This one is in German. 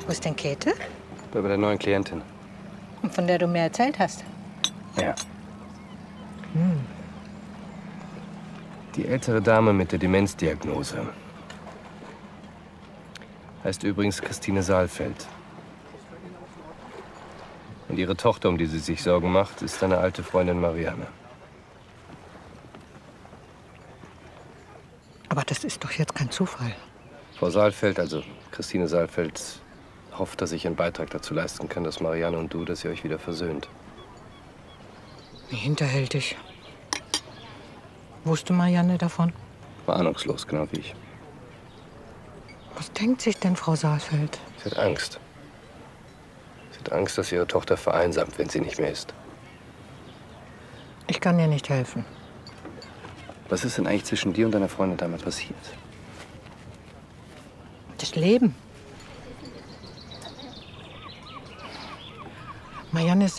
Wo ist denn Käthe? Bei der neuen Klientin. Und von der du mir erzählt hast? Ja. Die ältere Dame mit der Demenzdiagnose heißt übrigens Christine Saalfeld. Und ihre Tochter, um die sie sich Sorgen macht, ist deine alte Freundin Marianne. Aber das ist doch jetzt kein Zufall. Frau Saalfeld, also Christine Saalfeld, hofft, dass ich einen Beitrag dazu leisten kann, dass Marianne und du, dass ihr euch wieder versöhnt. Wie hinterhältig. Wusste Marianne davon? War ahnungslos, genau wie ich. Was denkt sich denn Frau Saalfeld? Sie hat Angst. Sie hat Angst, dass ihre Tochter vereinsamt, wenn sie nicht mehr ist. Ich kann ihr nicht helfen. Was ist denn eigentlich zwischen dir und deiner Freundin damals passiert? Das Leben. Marianne ist